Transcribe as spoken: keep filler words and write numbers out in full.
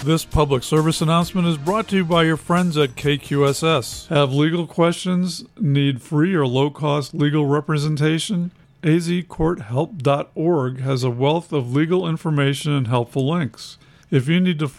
This public service announcement is brought to you by your friends at K Q S S. Have legal questions? Need free or low-cost legal representation? A Z court help dot org has a wealth of legal information and helpful links. If you need to